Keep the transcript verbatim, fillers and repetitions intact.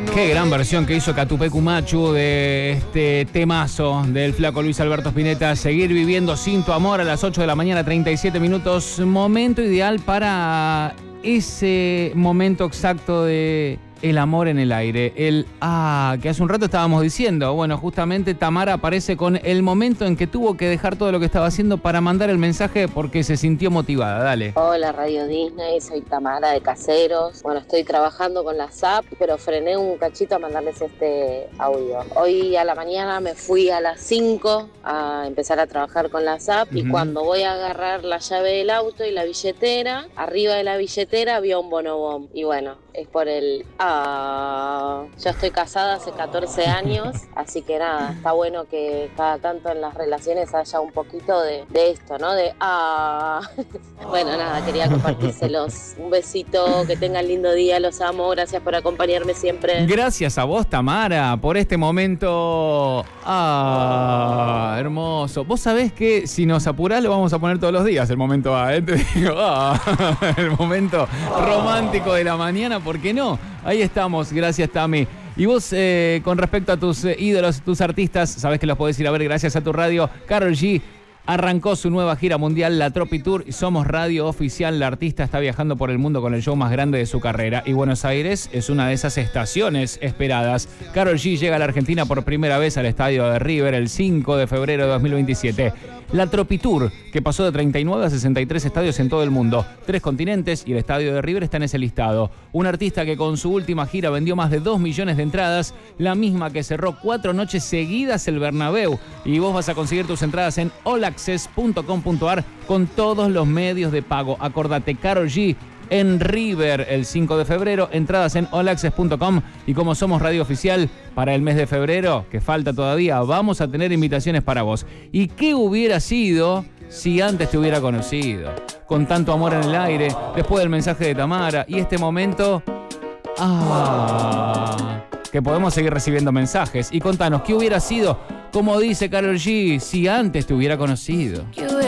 Qué gran versión que hizo Catupecu Machu de este temazo del flaco Luis Alberto Spinetta. Seguir viviendo sin tu amor a las ocho de la mañana, treinta y siete minutos. Momento ideal para ese momento exacto de el amor en el aire. El ah, que hace un rato estábamos diciendo. Bueno, justamente Tamara aparece con el momento en que tuvo que dejar todo lo que estaba haciendo para mandar el mensaje porque se sintió motivada. Dale. Hola Radio Disney, soy Tamara de Caseros. Bueno, estoy trabajando con la S A P, pero frené un cachito a mandarles este audio. Hoy a la mañana me fui a las cinco a empezar a trabajar con la S A P. Uh-huh. Y cuando voy a agarrar la llave del auto y la billetera, arriba de la billetera había un bonobón. Y bueno, es por el ah, ya estoy casada hace catorce años, así que nada, está bueno que cada tanto en las relaciones haya un poquito de, de esto, ¿no? De ah. Bueno, nada, quería compartírselos. Un besito, que tengan lindo día, los amo, gracias por acompañarme siempre. Gracias a vos, Tamara, por este momento. Ah, hermoso. Vos sabés que si nos apurás lo vamos a poner todos los días, el momento A, ¿eh? Te digo, ah, el momento romántico de la mañana, ¿por qué no? Ahí estamos, gracias Tami. Y vos, eh, con respecto a tus eh, ídolos, tus artistas, sabés que los podés ir a ver gracias a tu radio. Karol G arrancó su nueva gira mundial, la Tropi Tour, y somos radio oficial. La artista está viajando por el mundo con el show más grande de su carrera y Buenos Aires es una de esas estaciones esperadas. Karol G llega a la Argentina por primera vez al estadio de River el cinco de febrero de dos mil veintisiete. La Tropi Tour, que pasó de treinta y nueve a sesenta y tres estadios en todo el mundo, tres continentes, y el estadio de River está en ese listado. Un artista que con su última gira vendió más de dos millones de entradas, la misma que cerró cuatro noches seguidas el Bernabéu. Y vos vas a conseguir tus entradas en all access punto com punto a r con todos los medios de pago. Acordate, Karol G en River el cinco de febrero, entradas en all access punto com. Y como somos radio oficial, para el mes de febrero, que falta todavía, vamos a tener invitaciones para vos. ¿Y qué hubiera sido si antes te hubiera conocido? Con tanto amor en el aire, después del mensaje de Tamara y este momento, ah, que podemos seguir recibiendo mensajes. Y contanos, ¿qué hubiera sido, como dice Karol G, si antes te hubiera conocido?